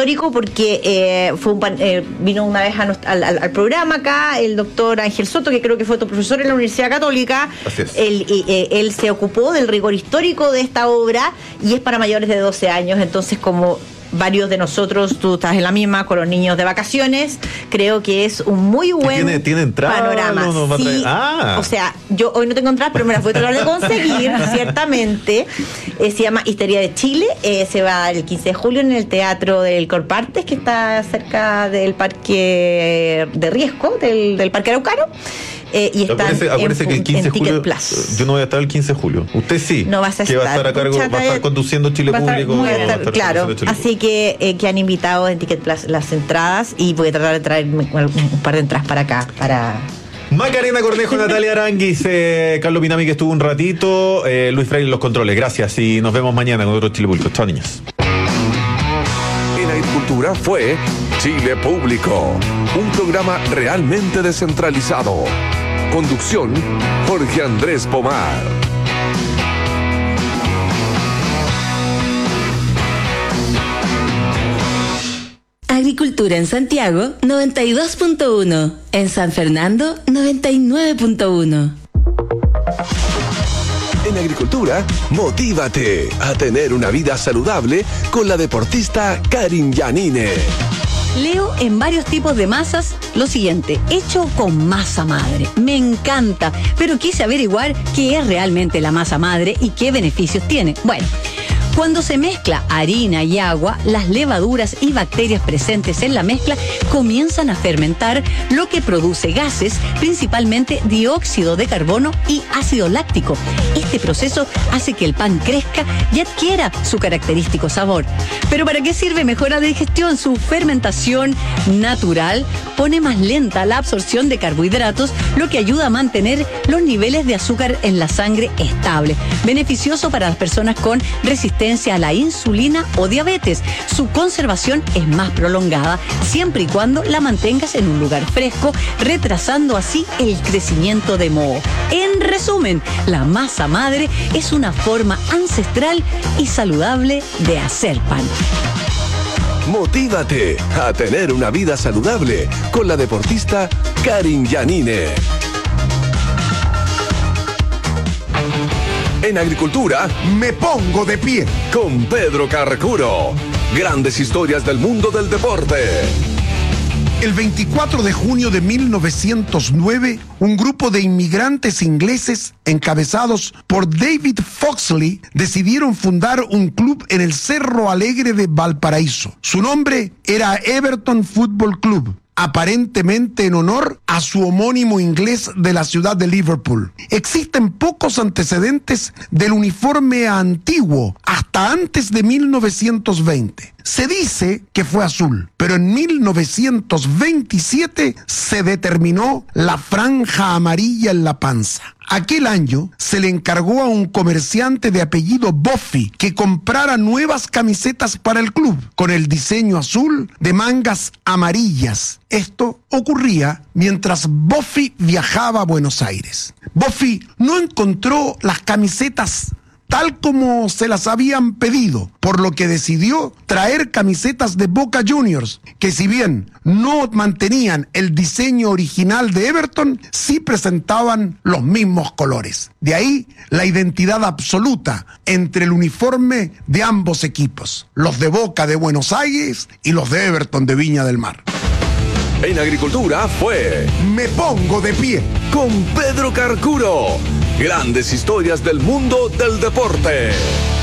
histórico porque vino una vez al programa acá el doctor Ángel Soto, que creo que fue tu profesor en la Universidad Católica. Así es. Él se ocupó del rigor histórico de esta obra y es para mayores de 12 años, entonces como varios de nosotros, tú estás en la misma con los niños de vacaciones, creo que es un muy buen ¿Tiene entrada? panorama. No, sí, o sea, yo hoy no tengo entradas, pero me las voy a tratar de conseguir, ciertamente. Se llama Historia de Chile, se va a dar el 15 de julio en el Teatro del Corpartes, que está cerca del Parque de Riesgo, del Parque Araucano. Y está acuérdese que el 15 de julio Plus. yo no voy a estar el 15 de julio. Usted sí. No vas a que estar. va a estar a cargo, va a estar conduciendo Chile Público. Claro, así que han invitado en Ticket Plus las entradas y voy a tratar de traer un par de entradas para acá, para... Macarena Cornejo, Natalia Aranguis, Carlos Pinami, que estuvo un ratito, Luis Fraile en los controles. Gracias y nos vemos mañana con otro Chile Público. Chao, niños. En Agricultura fue Chile Público, un programa realmente descentralizado. Conducción, Jorge Andrés Pomar. Agricultura en Santiago, 92.1. En San Fernando, 99.1. En Agricultura, motívate a tener una vida saludable con la deportista Karin Yanine. Leo en varios tipos de masas lo siguiente: hecho con masa madre. Me encanta, pero quise averiguar qué es realmente la masa madre y qué beneficios tiene. Bueno, cuando se mezcla harina y agua, las levaduras y bacterias presentes en la mezcla comienzan a fermentar, lo que produce gases, principalmente dióxido de carbono y ácido láctico. Este proceso hace que el pan crezca y adquiera su característico sabor. ¿Pero para qué sirve? Mejora la digestión. Su fermentación natural pone más lenta la absorción de carbohidratos, lo que ayuda a mantener los niveles de azúcar en la sangre estable. Beneficioso para las personas con resistencia a la insulina o diabetes. Su conservación es más prolongada, siempre y cuando la mantengas en un lugar fresco, retrasando así el crecimiento de moho. En resumen, la masa madre es una forma ancestral y saludable de hacer pan. Motívate a tener una vida saludable con la deportista Karin Yanine. En Agricultura, me pongo de pie con Pedro Carcuro. Grandes historias del mundo del deporte. El 24 de junio de 1909, un grupo de inmigrantes ingleses, encabezados por David Foxley, decidieron fundar un club en el Cerro Alegre de Valparaíso. Su nombre era Everton Football Club, aparentemente en honor a su homónimo inglés de la ciudad de Liverpool. Existen pocos antecedentes del uniforme antiguo hasta antes de 1920. Se dice que fue azul, pero en 1927 se determinó la franja amarilla en la panza. Aquel año se le encargó a un comerciante de apellido Buffy que comprara nuevas camisetas para el club con el diseño azul de mangas amarillas. Esto ocurría mientras Buffy viajaba a Buenos Aires. Buffy no encontró las camisetas tal como se las habían pedido, por lo que decidió traer camisetas de Boca Juniors, que si bien no mantenían el diseño original de Everton, sí presentaban los mismos colores. De ahí la identidad absoluta entre el uniforme de ambos equipos, los de Boca de Buenos Aires y los de Everton de Viña del Mar. En Agricultura fue Me pongo de pie con Pedro Carcuro. Grandes historias del mundo del deporte.